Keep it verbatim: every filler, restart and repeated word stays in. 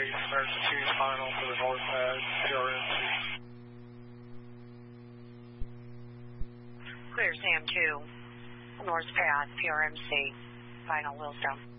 emergency final for the north pad, P R M C. Clear Sam two, north path, P R M C, final wheels down.